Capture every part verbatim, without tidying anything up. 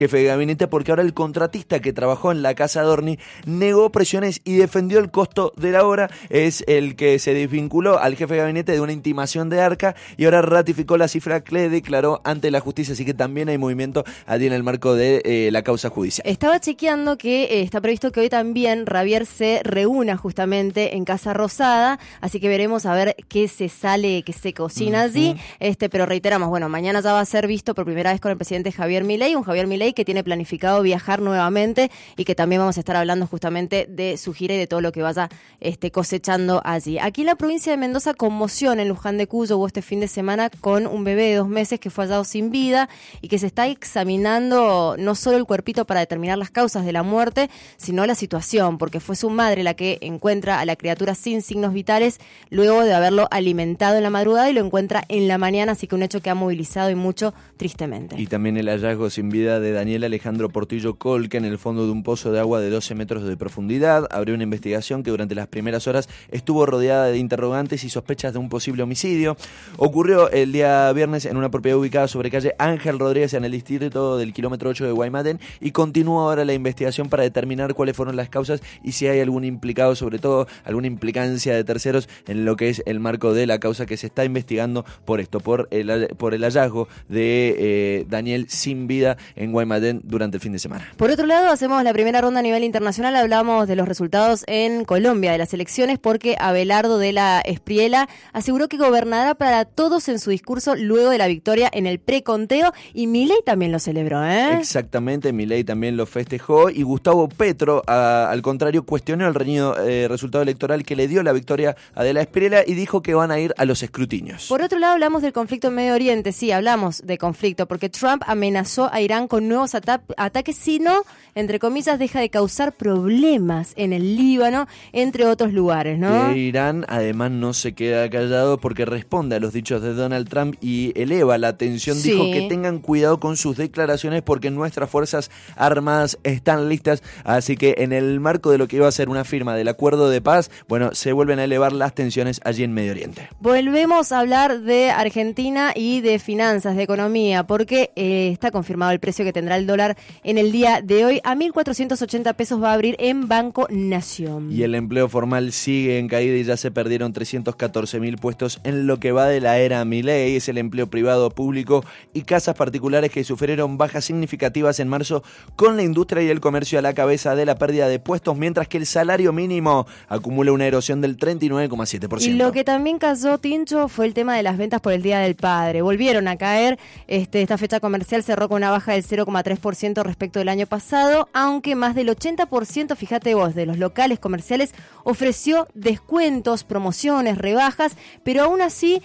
jefe de gabinete, porque ahora el contratista que trabajó en la casa Dorni negó presiones y defendió el costo de la obra. Es el que se desvinculó al jefe de gabinete de una intimación de Arca y ahora ratificó la cifra que le declaró ante la justicia, así que también hay movimiento allí en el marco de eh, la causa judicial. Estaba chequeando que eh, está previsto que hoy también Ravier se reúna justamente en Casa Rosada, así que veremos a ver qué se sale, qué se cocina uh-huh. allí, este, pero reiteramos, bueno, mañana ya va a ser visto por primera vez con el presidente Javier Milei, un Javier Milei que tiene planificado viajar nuevamente y que también vamos a estar hablando justamente de su gira y de todo lo que vaya este, cosechando allí. Aquí en la provincia de Mendoza, conmoción en Luján de Cuyo hubo este fin de semana con un bebé de dos meses que fue hallado sin vida y que se está examinando no solo el cuerpito para determinar las causas de la muerte, sino la situación, porque fue su madre la que encuentra a la criatura sin signos vitales luego de haberlo alimentado en la madrugada y lo encuentra en la mañana, así que un hecho que ha movilizado y mucho tristemente. Y también el hallazgo sin vida de Daniel Alejandro Portillo Colque en el fondo de un pozo de agua de doce metros de profundidad. Abrió una investigación que durante las primeras horas estuvo rodeada de interrogantes y sospechas de un posible homicidio. Ocurrió el día viernes en una propiedad ubicada sobre calle Ángel Rodríguez en el distrito del kilómetro ocho de Guaymallén y continúa ahora la investigación para determinar cuáles fueron las causas y si hay algún implicado, sobre todo alguna implicancia de terceros en lo que es el marco de la causa que se está investigando por esto, por el, por el hallazgo de eh, Daniel sin vida en Guaymallén durante el fin de semana. Por otro lado, hacemos la primera ronda a nivel internacional, hablamos de los resultados en Colombia de las elecciones porque Abelardo de la Espriella aseguró que gobernará para todos en su discurso luego de la victoria en el preconteo y Milei también lo celebró, ¿eh? Exactamente, Milei también lo festejó y Gustavo Petro, a, al contrario, cuestionó el reñido eh, resultado electoral que le dio la victoria a de la Espriella y dijo que van a ir a los escrutinios. Por otro lado, hablamos del conflicto en Medio Oriente, sí, hablamos de conflicto porque Trump amenazó a Irán con nuevos ata- ataques si no, entre comillas, deja de causar problemas en el Líbano, entre otros lugares, ¿no? Que Irán además no se queda callado porque responde a los dichos de Donald Trump y eleva la tensión. Sí. Dijo que tengan cuidado con sus declaraciones porque nuestras fuerzas armadas están listas, así que en el marco de lo que iba a ser una firma del acuerdo de paz, bueno, se vuelven a elevar las tensiones allí en Medio Oriente. Volvemos a hablar de Argentina y de finanzas, de economía, porque eh, está confirmado el precio que tendrá el dólar en el día de hoy. A mil cuatrocientos ochenta pesos va a abrir en Banco Nación. Y el empleo formal sigue en caída y ya se perdieron trescientos catorce mil puestos en lo que va de la era Milei. Es el empleo privado, público y casas particulares que sufrieron bajas significativas en marzo, con la industria y el comercio a la cabeza de la pérdida de puestos, mientras que el salario mínimo acumula una erosión del treinta y nueve coma siete por ciento. Y lo que también cayó, Tincho, fue el tema de las ventas por el Día del Padre. Volvieron a caer. Este, esta fecha comercial cerró con una baja del cero coma tres por ciento respecto del año pasado, aunque más del ochenta por ciento, fíjate vos, de los locales comerciales ofreció descuentos, promociones, rebajas, pero aún así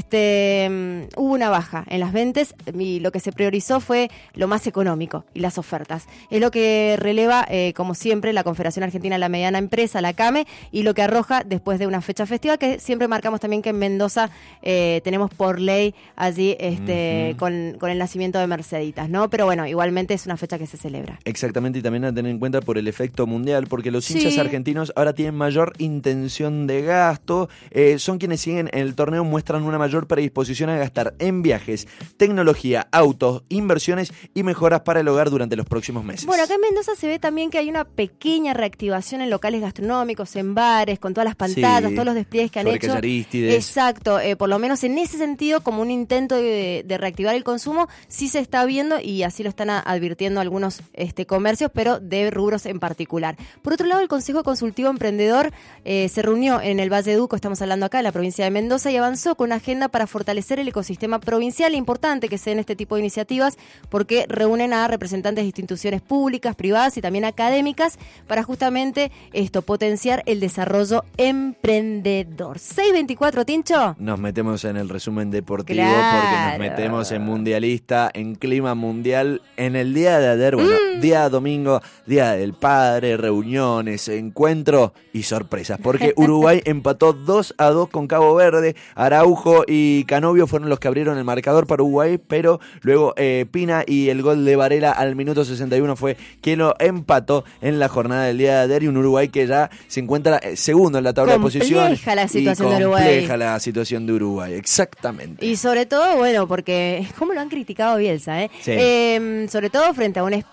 este, hubo una baja en las ventas y lo que se priorizó fue lo más económico y las ofertas. Es lo que releva, eh, como siempre, la Confederación Argentina de la Mediana Empresa, la CAME, y lo que arroja después de una fecha festiva, que siempre marcamos también que en Mendoza eh, tenemos por ley allí este, uh-huh. con, con el nacimiento de Merceditas, ¿no? Pero bueno, igualmente es una fecha que se celebra. Exactamente, y también a tener en cuenta por el efecto mundial, porque los sí. hinchas argentinos ahora tienen mayor intención de gasto, eh, son quienes siguen en el torneo, muestran una mayor predisposición a gastar en viajes, tecnología, autos, inversiones y mejoras para el hogar durante los próximos meses. Bueno, acá en Mendoza se ve también que hay una pequeña reactivación en locales gastronómicos, en bares, con todas las pantallas, sí, todos los despliegues que han hecho. Arístides. Exacto, eh, por lo menos en ese sentido, como un intento de, de reactivar el consumo, sí se está viendo y así lo están a, advirtiendo algunos este, comercios, pero de rubros en particular. Por otro lado, el Consejo Consultivo Emprendedor eh, se reunió en el Valle Duco, estamos hablando acá en la provincia de Mendoza, y avanzó con una agenda para fortalecer el ecosistema provincial. Importante que se den este tipo de iniciativas porque reúnen a representantes de instituciones públicas, privadas y también académicas para justamente esto, potenciar el desarrollo emprendedor. seis veinticuatro, Tincho. Nos metemos en el resumen deportivo, claro, porque nos metemos en mundialista, en clima mundial. En el día de ayer, bueno, mm. día domingo, día del padre, reuniones, encuentro y sorpresas, porque Uruguay empató dos a dos con Cabo Verde. Araujo y Canovio fueron los que abrieron el marcador para Uruguay, pero luego eh, Pina y el gol de Varela al minuto sesenta y uno fue quien lo empató en la jornada del día de ayer, y un Uruguay que ya se encuentra segundo en la tabla compleja de posiciones. Compleja la situación de Uruguay. Compleja la situación de Uruguay, exactamente. Y sobre todo, bueno, porque cómo lo han criticado Bielsa, ¿eh? Sí. eh sobre todo frente a un